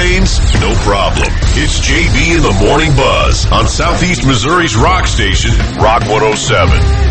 rains? No problem. It's JB in the Morning Buzz on Southeast Missouri's rock station, Rock 107.